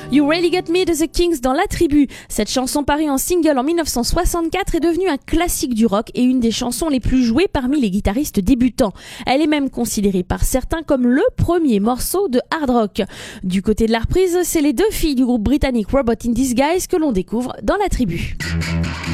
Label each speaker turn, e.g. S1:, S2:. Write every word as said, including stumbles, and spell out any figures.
S1: You Really Get Me de The Kings dans La Tribu. Cette chanson parue en single en dix-neuf cent soixante-quatre est devenue un classique du rock et une des chansons les plus jouées parmi les guitaristes débutants. Elle est même considérée par certains comme le premier morceau de hard rock. Du côté de la reprise, c'est les deux filles du groupe britannique Robot in Disguise que l'on découvre dans La Tribu.